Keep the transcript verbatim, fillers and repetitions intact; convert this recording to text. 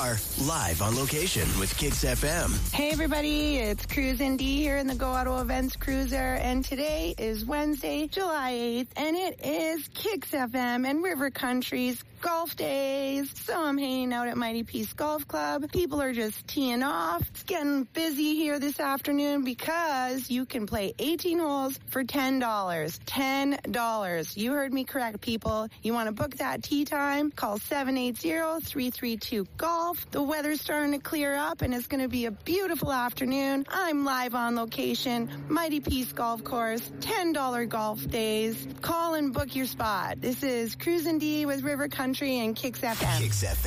are live on location with Kicks F M. Hey everybody, it's Cruisin' D here in the Go Auto Events Cruiser, and today is Wednesday, July eighth, and it is Kicks F M and River Country's golf days. So I'm hanging out at Mighty Peace Golf Club. People are just teeing off. It's getting busy here this afternoon because you can play eighteen holes for ten dollars. ten dollars. You heard me correct, people. You want to book that tee time? Call seven eight zero, three three two, golf. The weather's starting to clear up and it's going to be a beautiful afternoon. I'm live on location, Mighty Peace Golf Course, ten dollars golf days. Call and book your spot. This is Cruisin' D with River Country and Kicks F M. Kicks F M.